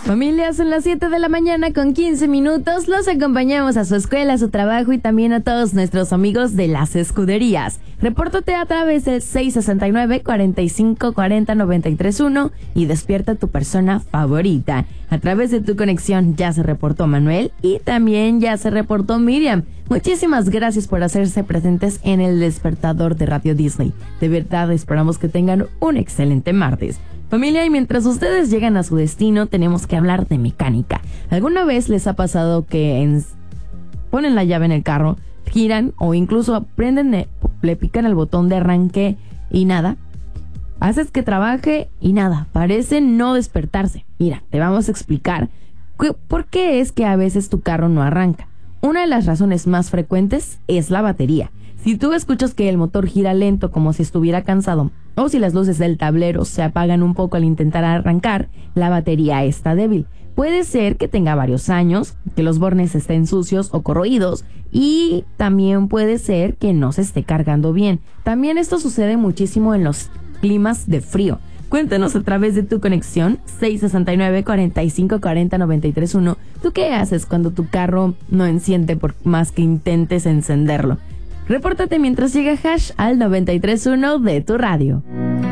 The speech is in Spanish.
Familia, son las 7 de la mañana con 15 minutos. Los acompañamos a su escuela, a su trabajo y también a todos nuestros amigos de las escuderías. Repórtate a través del 669-4540-931 y despierta a tu persona favorita. A través de tu conexión ya se reportó Manuel y también ya se reportó Miriam. Muchísimas gracias por hacerse presentes en el despertador de Radio Disney. De verdad esperamos que tengan un excelente martes. Familia, y mientras ustedes llegan a su destino, tenemos que hablar de mecánica. ¿Alguna vez les ha pasado que ponen la llave en el carro, giran o incluso le pican el botón de arranque y nada? Haces que trabaje y nada, parece no despertarse. Mira, te vamos a explicar por qué es que a veces tu carro no arranca. Una de las razones más frecuentes es la batería. Si tú escuchas que el motor gira lento como si estuviera cansado, o si las luces del tablero se apagan un poco al intentar arrancar, la batería está débil. Puede ser que tenga varios años, que los bornes estén sucios o corroídos, y también puede ser que no se esté cargando bien. También esto sucede muchísimo en los climas de frío. Cuéntanos a través de tu conexión 669-4540-931. ¿Tú qué haces cuando tu carro no enciende por más que intentes encenderlo? Repórtate mientras llega Hash al 93.1 de tu radio.